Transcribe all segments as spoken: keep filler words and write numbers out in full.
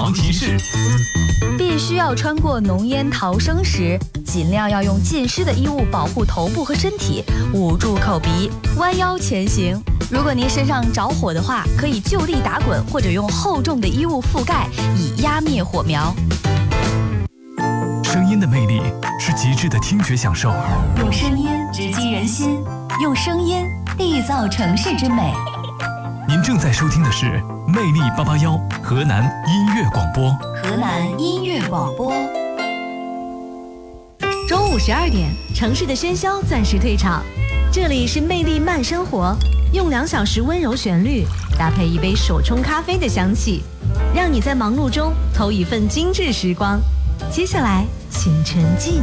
防提示： 必须要穿过浓烟逃生时，尽量要用浸湿的衣物保护头部和身体，捂住口鼻，弯腰前行。如果您身上着火的话，可以就地打滚，或者用厚重的衣物覆盖，以压灭火苗。 声音的魅力是极致的听觉享受， 用声音直击人心，用声音缔造城市之美。 您正在收听的是魅力八八幺河南音乐广播。 河南音乐广播。 中午十二点，城市的喧嚣暂时退场，这里是魅力慢生活，用两小时温柔旋律搭配一杯手冲咖啡的香气，让你在忙碌中偷一份精致时光。接下来请沉浸。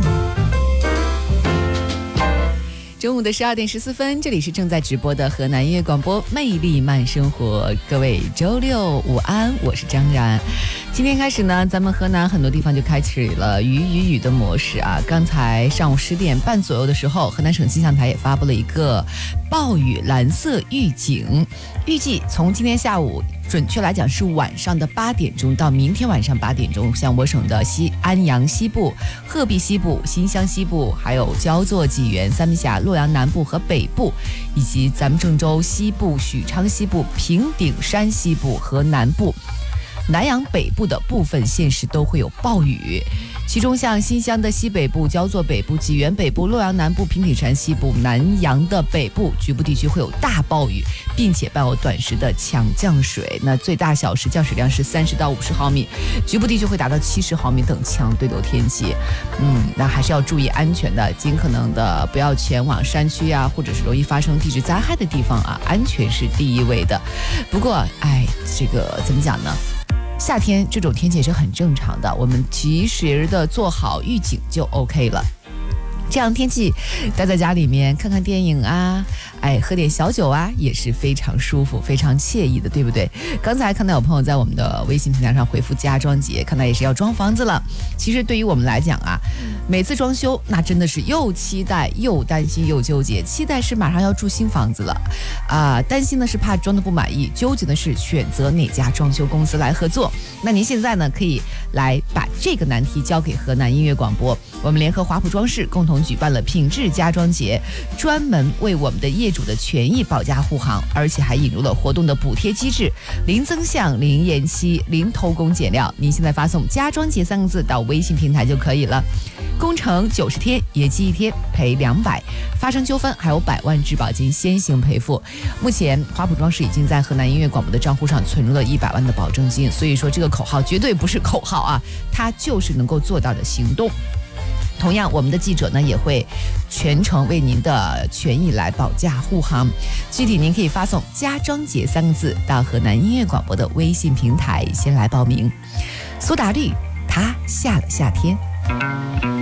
中午的十二点十四分，这里是正在直播的河南音乐广播魅力慢生活。各位周六午安，我是张然。今天开始呢，咱们河南很多地方就开启了雨雨雨的模式啊。刚才上午十点半左右的时候，河南省气象台也发布了一个暴雨蓝色预警，预计从今天下午，准确来讲是晚上的八点钟到明天晚上八点钟，像我省的西安阳西部、鹤壁西部、新乡西部，还有焦作、济源、三门峡、洛阳南部和北部，以及咱们郑州西部、许昌西部、平顶山西部和南部。南阳北部的部分县市都会有暴雨，其中像新乡的西北部、焦作北部、济源北部、洛阳南部、平顶山西部、南阳的北部局部地区会有大暴雨，并且伴有短时的强降水，那最大小时降水量是三十到五十毫米，局部地区会达到七十毫米等强对流天气。嗯，那还是要注意安全的，尽可能的不要前往山区啊，或者是容易发生地质灾害的地方啊，安全是第一位的。不过，哎，这个怎么讲呢？夏天这种天气也是很正常的，我们及时的做好预警就 OK 了。这样天气待在家里面看看电影啊，哎，喝点小酒啊，也是非常舒服非常惬意的，对不对？刚才看到有朋友在我们的微信平台上回复家装节，看来也是要装房子了。其实对于我们来讲啊，每次装修那真的是又期待又担心又纠结。期待是马上要住新房子了啊、呃，担心呢是怕装的不满意，纠结的是选择哪家装修公司来合作。那您现在呢可以来把这个难题交给河南音乐广播，我们联合华普装饰共同举办了品质家装节，专门为我们的业主的权益保驾护航，而且还引入了活动的补贴机制，零增项、零延期、零偷工减料。您现在发送家装节三个字到微信平台就可以了。工程九十天，业绩一天赔两百，发生纠纷还有百万质保金先行赔付。目前华普装饰已经在河南音乐广播的账户上存入了一百万的保证金，所以说这个口号绝对不是口号啊，它就是能够做到的行动。同样，我们的记者呢也会全程为您的权益来保驾护航。具体您可以发送家装节三个字到河南音乐广播的微信平台先来报名。苏打绿，他下了夏天。